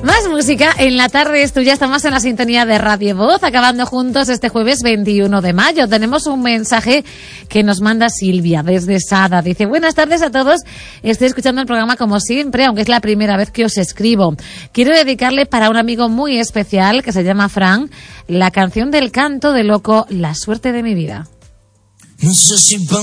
Más música en la tarde es tuya. Estamos en la sintonía de Radio Voz, acabando juntos este jueves 21 de mayo. Tenemos un mensaje que nos manda Silvia desde Sada. Dice: buenas tardes a todos. Estoy escuchando el programa como siempre, aunque es la primera vez que os escribo. Quiero dedicarle para un amigo muy especial que se llama Fran la canción del Canto de Loco, La suerte de mi vida. No sé si